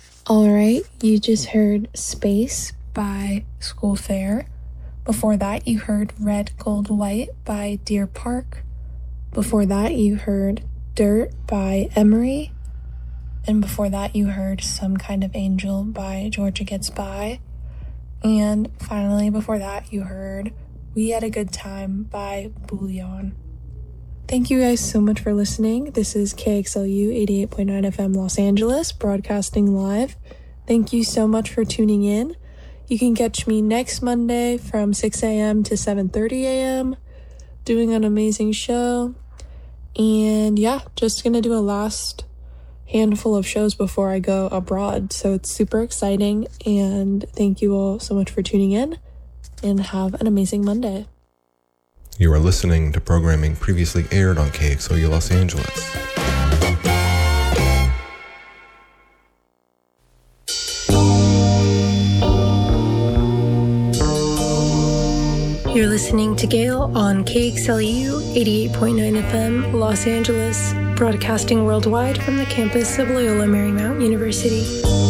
Alright, you just heard Space by School Fair. Before that, you heard Red, Gold, White by Deer Park. Before that, you heard Dirt by Emery. And before that, you heard Some Kind of Angel by Georgia Gets By. And finally, before that, you heard We Had a Good Time by Bouillon. Thank you guys so much for listening. This is KXLU 88.9 FM Los Angeles, broadcasting live. Thank you so much for tuning in. You can catch me next Monday from 6 a.m. to 7:30 a.m. doing an amazing show. And yeah, just gonna do a last handful of shows before I go abroad. So it's super exciting. And thank you all so much for tuning in. And have an amazing Monday. You are listening to programming previously aired on KXLU Los Angeles. You're listening to Gale on KXLU 88.9 FM Los Angeles, broadcasting worldwide from the campus of Loyola Marymount University.